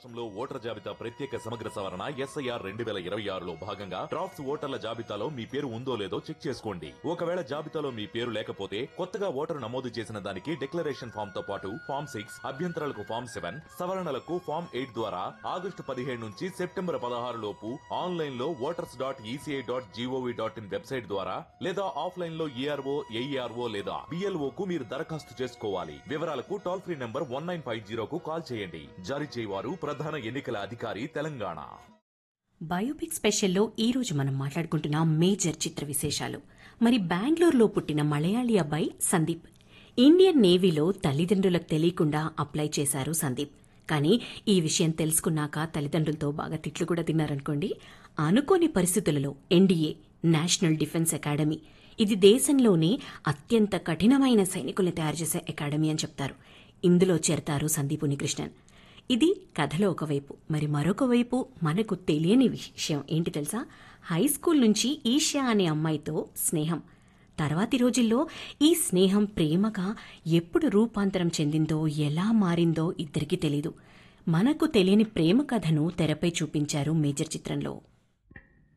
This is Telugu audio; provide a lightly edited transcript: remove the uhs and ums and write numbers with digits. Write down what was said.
రాష్ట్రంలో ఓటర్ జాబితా ప్రత్యేక సమగ్ర సవరణ ఎస్ఐఆర్ 2026లో భాగంగా డ్రాఫ్ట్స్ ఓటర్ల జాబితాలో మీ పేరు ఉందో లేదో చెక్ చేసుకోండి. ఒకవేళ జాబితాలో మీ పేరు లేకపోతే కొత్తగా ఓటరు నమోదు చేసిన దానికి డిక్లరేషన్ ఫామ్ తో పాటు ఫామ్ 6, అభ్యంతరాలకు ఫామ్ 7, సవరణలకు ఫామ్ 8 ద్వారా ఆగస్టు 17 నుంచి సెప్టెంబర్ 16 లోపు ఆన్లైన్ లో voters.eci.gov.in వెబ్సైట్ ద్వారా లేదా ఆఫ్లైన్ లో ఏఆర్ఓ, ఏఈఆర్ఓ లేదా బిఎల్ఓ కు మీరు దరఖాస్తు చేసుకోవాలి. వివరాలకు టోల్ ఫ్రీ నంబర్ 1950కు కాల్ చేయండి. జారీ చేయవారు ప్రధాన ఎన్నికల అధికారి తెలంగాణ. బయోపిక్ స్పెషల్లో ఈరోజు మనం మాట్లాడుకుంటున్నాం మేజర్ చిత్ర విశేషాలు. మరి బెంగళూరులో పుట్టిన మలయాళీ అబ్బాయి సందీప్. ఇండియన్ నేవీలో తల్లిదండ్రులకు తెలియకుండా అప్లై చేశారు సందీప్. కానీ ఈ విషయం తెలుసుకున్నాక తల్లిదండ్రులతో బాగా తిట్లు కూడా తిన్నారనుకోండి. అనుకోని పరిస్థితులలో ఎన్డీఏ, నేషనల్ డిఫెన్స్ అకాడమీ, ఇది దేశంలోనే అత్యంత కఠినమైన సైనికుల్ని తయారు చేసే అకాడమీ అని చెప్తారు. ఇందులో చేరతారు సందీప్ ఉన్నికృష్ణన్. ఇది కథలో ఒకవైపు. మరి మరొక వైపు మనకు తెలియని విషయం ఏంటి తెలుసా? హై స్కూల్ నుంచి ఈషా అనే అమ్మాయితో స్నేహం. తర్వాతి రోజుల్లో ఈ స్నేహం ప్రేమగా ఎప్పుడు రూపాంతరం చెందిందో, ఎలా మారిందో ఇద్దరికీ తెలీదు. మనకు తెలియని ప్రేమ కథను తెరపై చూపించారు మేజర్ చిత్రంలో.